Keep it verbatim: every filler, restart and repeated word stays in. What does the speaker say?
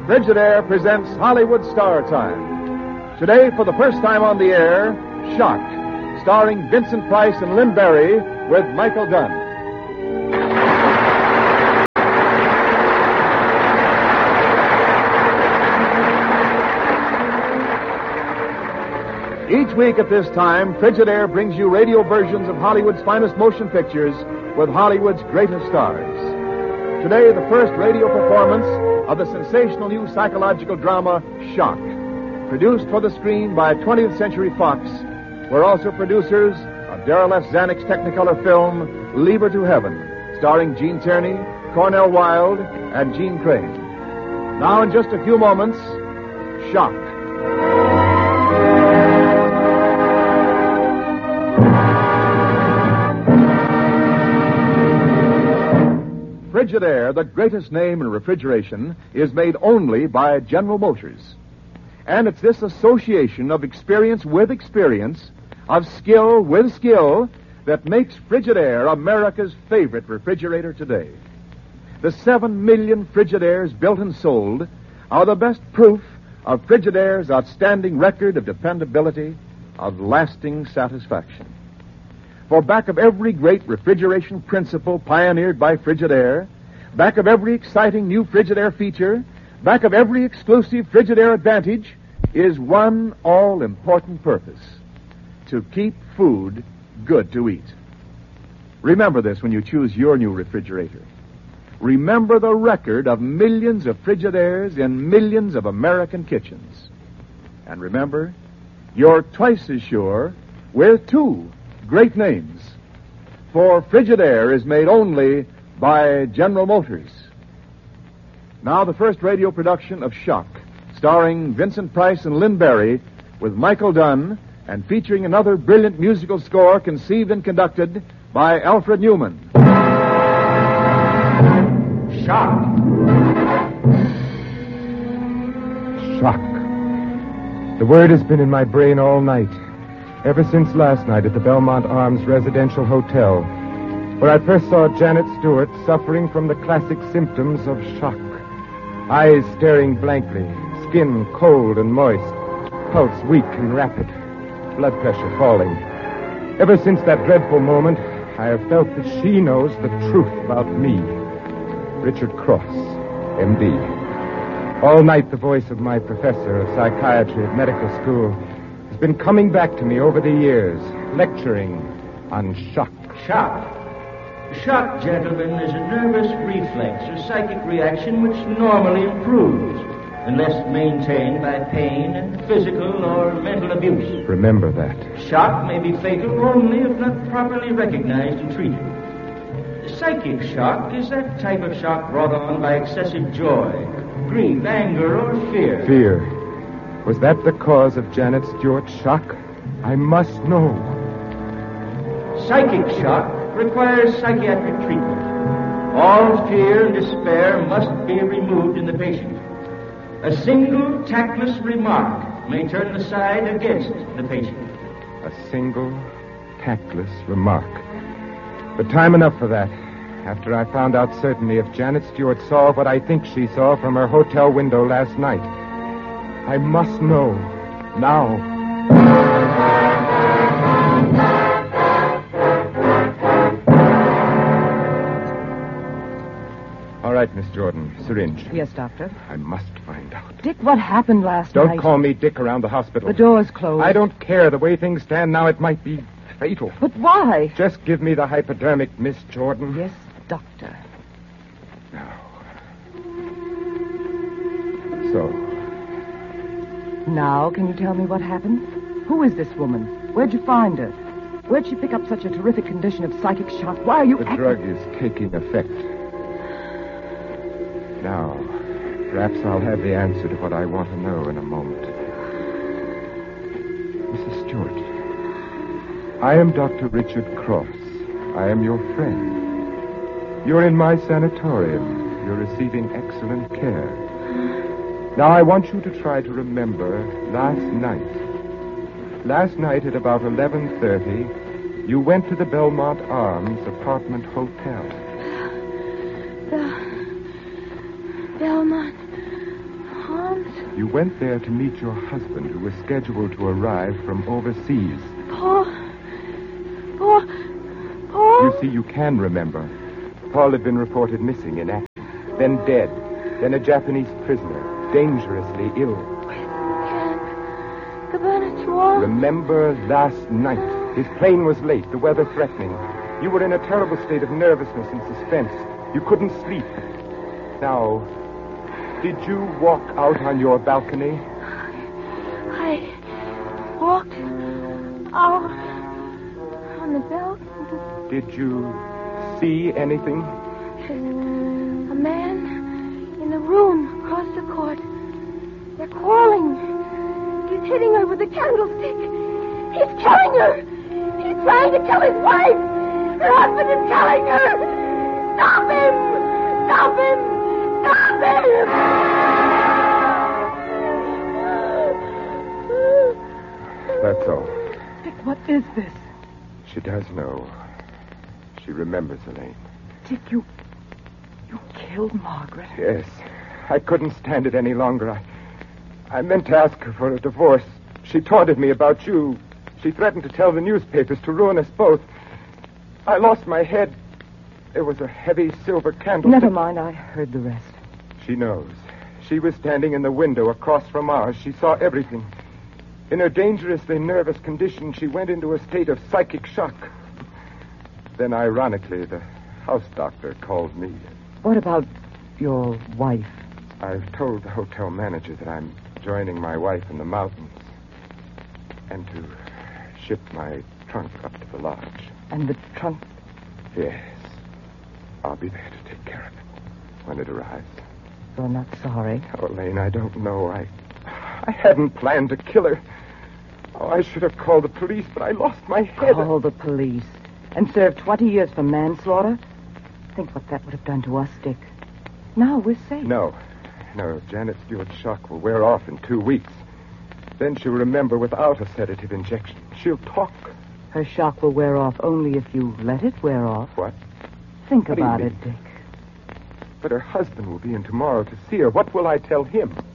Frigidaire presents Hollywood Star Time. Today, for the first time on the air, Shock, starring Vincent Price and Lynn Barry with Michael Dunn. Each week at this time, Frigidaire brings you radio versions of Hollywood's finest motion pictures with Hollywood's greatest stars. Today, the first radio performance of the sensational new psychological drama, Shock, produced for the screen by twentieth Century Fox, were also producers of Darrell F. Zanuck's Technicolor film, Leave Her to Heaven, starring Gene Tierney, Cornell Wilde, and Gene Crane. Now, in just a few moments, Shock. Frigidaire, the greatest name in refrigeration, is made only by General Motors. And it's this association of experience with experience, of skill with skill, that makes Frigidaire America's favorite refrigerator today. The seven million Frigidaires built and sold are the best proof of Frigidaire's outstanding record of dependability, of lasting satisfaction. For back of every great refrigeration principle pioneered by Frigidaire, back of every exciting new Frigidaire feature, back of every exclusive Frigidaire advantage, is one all-important purpose: to keep food good to eat. Remember this when you choose your new refrigerator. Remember the record of millions of Frigidaires in millions of American kitchens. And remember, you're twice as sure with two great names. For Frigidaire is made only by General Motors. Now the first radio production of Shock, starring Vincent Price and Lynn Barry, with Michael Dunn, and featuring another brilliant musical score conceived and conducted by Alfred Newman. Shock. Shock. The word has been in my brain all night. Ever since last night at the Belmont Arms Residential Hotel, where I first saw Janet Stewart suffering from the classic symptoms of shock. Eyes staring blankly, skin cold and moist, pulse weak and rapid, blood pressure falling. Ever since that dreadful moment, I have felt that she knows the truth about me. Richard Cross, M D. All night the voice of my professor of psychiatry at medical school has been coming back to me over the years, lecturing on shock. Shock. Shock, gentlemen, is a nervous reflex or psychic reaction which normally improves unless maintained by pain and physical or mental abuse. Remember that. Shock may be fatal only if not properly recognized and treated. Psychic shock is that type of shock brought on by excessive joy, grief, anger, or fear. Fear. Was that the cause of Janet Stewart's shock? I must know. Psychic shock requires psychiatric treatment. All fear and despair must be removed in the patient. A single tactless remark may turn the side against the patient. A single tactless remark. But time enough for that. After I found out certainly if Janet Stewart saw what I think she saw from her hotel window last night. I must know. Now. All right, Miss Jordan. Syringe. Yes, Doctor. I must find out. Dick, what happened last Don't night? Don't call me Dick around the hospital. The door's closed. I don't care. The way things stand now, it might be fatal. But why? Just give me the hypodermic, Miss Jordan. Yes, Doctor. Now. So. Now, can you tell me what happened? Who is this woman? Where'd you find her? Where'd she pick up such a terrific condition of psychic shock? Why are you... The act- drug is taking effect. Now, perhaps I'll have the answer to what I want to know in a moment. Missus Stewart, I am Doctor Richard Cross. I am your friend. You're in my sanatorium. You're receiving excellent care. Now, I want you to try to remember last night. Last night at about eleven thirty, you went to the Belmont Arms Apartment Hotel. The Belmont Arms. You went there to meet your husband, who was scheduled to arrive from overseas. Paul. Paul. Paul. You see, you can remember. Paul had been reported missing in action, then dead, then a Japanese prisoner, dangerously ill. Camp. Cabanatuan. Remember last night. His plane was late, the weather threatening. You were in a terrible state of nervousness and suspense. You couldn't sleep. Now, did you walk out on your balcony? I walked out on the balcony. Did you see anything? A man in the room across the court. They're quarreling. He's hitting her with a candlestick. He's killing her. He's trying to kill his wife. Her husband is killing her. Stop him! Stop him! Stop him! That's all. Dick, what is this? She does know. She remembers Elaine. Dick, you... you killed Margaret. Yes. I couldn't stand it any longer. I, I meant to ask her for a divorce. She taunted me about you. She threatened to tell the newspapers to ruin us both. I lost my head. There was a heavy silver candle. Never mind, I heard the rest. She knows. She was standing in the window across from ours. She saw everything. In her dangerously nervous condition, she went into a state of psychic shock. Then, ironically, the house doctor called me. What about your wife? I've told the hotel manager that I'm joining my wife in the mountains and to ship my trunk up to the lodge. And the trunk? Yes. I'll be there to take care of it when it arrives. You're not sorry? Oh, Elaine, I don't know. I I hadn't planned to kill her. Oh, I should have called the police, but I lost my head. Call the police and serve twenty years for manslaughter? Think what that would have done to us, Dick. Now we're safe. No. No, Janet Stewart's shock will wear off in two weeks. Then she'll remember without a sedative injection. She'll talk. Her shock will wear off only if you let it wear off. What? Think What do you about mean? it, Dick. But her husband will be in tomorrow to see her. What will I tell him?